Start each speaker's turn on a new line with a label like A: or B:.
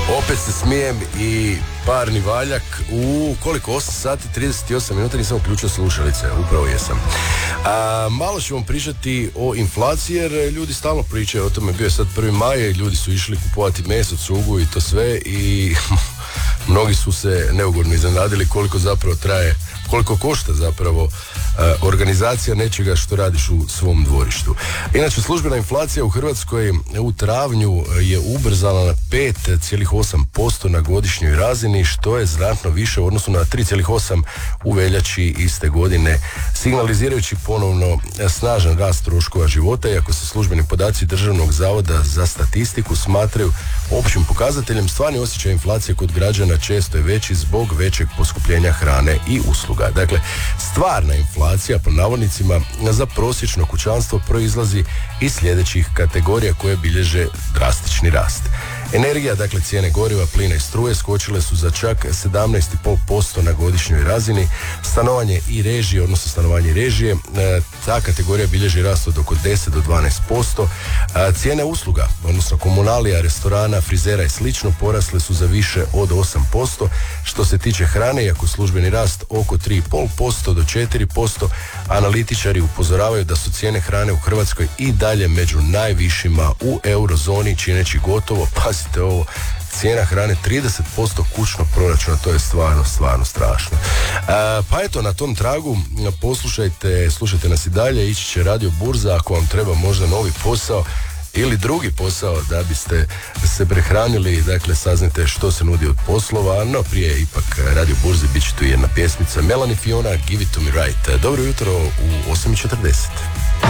A: Opet se smijem i parni valjak u koliko? 8 sati 38 minuta, nisam uključio slušalice, upravo jesam. Malo ću vam pričati o inflaciji jer ljudi stalno pričaju o tome. Bio je sad 1. maj, ljudi su išli kupovati meso, cugu i to sve i mnogi su se neugodno iznenadili koliko zapravo traje, koliko košta zapravo organizacija nečega što radiš u svom dvorištu. Inače, službena inflacija u Hrvatskoj u travnju je ubrzala na 5,8% na godišnjoj razini, što je znatno više u odnosu na 3,8% u veljači iste godine, signalizirajući ponovno snažan rast troškova života, iako se službeni podaci Državnog zavoda za statistiku smatraju općim pokazateljem. Stvarni osjećaj inflacije kod građana često je veći zbog većeg poskupljenja hrane i usluga. Dakle, stvarna inflacija, po navodnicima, za prosječno kućanstvo proizlazi iz sljedećih kategorija koje bilježe drastični rast. Energija, dakle cijene goriva, plina i struje skočile su za čak 17,5% na godišnjoj razini. Stanovanje i režije, odnosno stanovanje i režije, ta kategorija bilježi rast od oko 10 do 12%. Cijene usluga, odnosno komunalija, restorana, frizera i slično, porasle su za više od 8%. Što se tiče hrane, iako službeni rast oko 3,5% do 4%, analitičari upozoravaju da su cijene hrane u Hrvatskoj i dalje među najvišima u eurozoni, čineći gotovo, pazite ovo, cijena hrane 30% kućnog proračuna. To je stvarno strašno. Pa eto, na tom tragu slušajte nas i dalje, ići će Radio Burza ako vam treba možda novi posao ili drugi posao da biste se prehranili. Dakle, saznajte što se nudi od poslova, no prije ipak Radio Burze bit će tu jedna pjesmica Melanie Fiona, Give It To Me Right. Dobro jutro u 8:40.